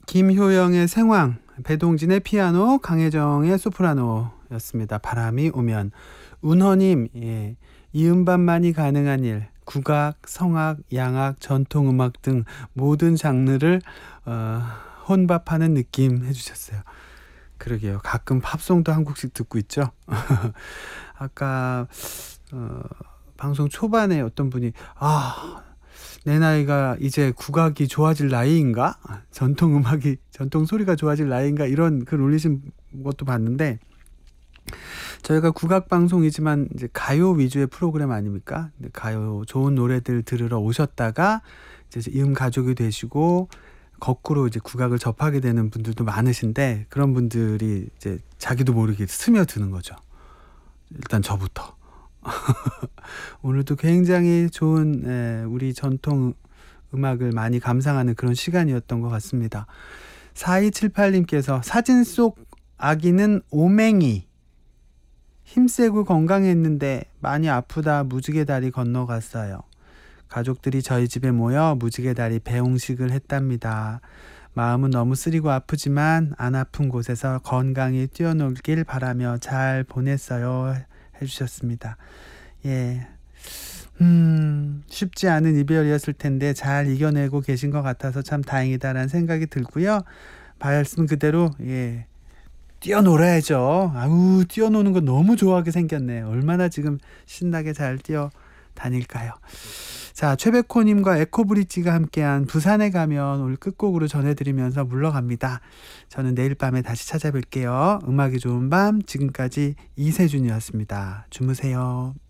김효영의 생황, 배동진의 피아노, 강혜정의 소프라노였습니다. 바람이 오면. 운허님, 예, 이 음반만이 가능한 일, 국악, 성악, 양악, 전통음악 등 모든 장르를 혼밥하는 느낌 해주셨어요. 그러게요. 가끔 팝송도 한 곡씩 듣고 있죠. 아까 방송 초반에 어떤 분이 내 나이가 이제 국악이 좋아질 나이인가? 전통 소리가 좋아질 나이인가? 이런 글 올리신 것도 봤는데, 저희가 국악 방송이지만 이제 가요 위주의 프로그램 아닙니까? 가요 좋은 노래들 들으러 오셨다가 이제 가족이 되시고 거꾸로 이제 국악을 접하게 되는 분들도 많으신데, 그런 분들이 이제 자기도 모르게 스며드는 거죠. 일단 저부터. 오늘도 굉장히 좋은 우리 전통 음악을 많이 감상하는 그런 시간이었던 것 같습니다. 4278님께서 사진 속 아기는 오맹이, 힘세고 건강했는데 많이 아프다 무지개 다리 건너갔어요. 가족들이 저희 집에 모여 무지개 다리 배웅식을 했답니다. 마음은 너무 쓰리고 아프지만 안 아픈 곳에서 건강히 뛰어놀길 바라며 잘 보냈어요 해주셨습니다. 예, 쉽지 않은 이별이었을 텐데 잘 이겨내고 계신 것 같아서 참 다행이다라는 생각이 들고요. 말씀 그대로, 예, 뛰어놀아야죠. 뛰어노는 거 너무 좋아하게 생겼네. 얼마나 지금 신나게 잘 뛰어 다닐까요? 자, 최백호님과 에코브릿지가 함께한 부산에 가면 오늘 끝곡으로 전해드리면서 물러갑니다. 저는 내일 밤에 다시 찾아뵐게요. 음악이 좋은 밤, 지금까지 이세준이었습니다. 주무세요.